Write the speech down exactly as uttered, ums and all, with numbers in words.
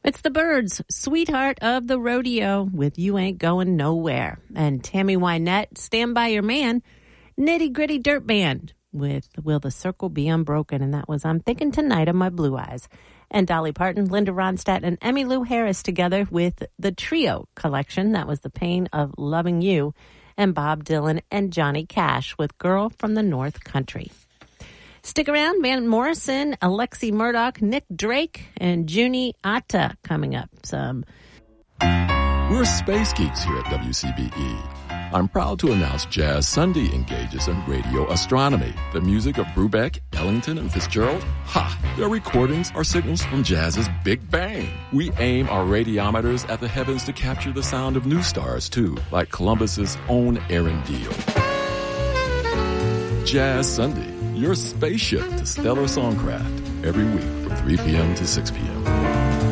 It's the Byrds, Sweetheart of the Rodeo with You Ain't Going Nowhere. And Tammy Wynette, Stand By Your Man, Nitty Gritty Dirt Band with Will the Circle Be Unbroken. And that was I'm Thinking Tonight of My Blue Eyes. And Dolly Parton, Linda Ronstadt, and Emmylou Harris together with the Trio Collection. That was The Pain of Loving You. And Bob Dylan and Johnny Cash with Girl from the North Country. Stick around. Van Morrison, Alexi Murdoch, Nick Drake, and Junie Atta coming up. Some. We're space geeks here at W C B E. I'm proud to announce Jazz Sunday engages in radio astronomy. The music of Brubeck, Ellington, and Fitzgerald? Ha! Their recordings are signals from jazz's Big Bang. We aim our radiometers at the heavens to capture the sound of new stars, too, like Columbus's own Aaron Deal. Jazz Sunday, your spaceship to stellar songcraft, every week from three p.m. to six p.m.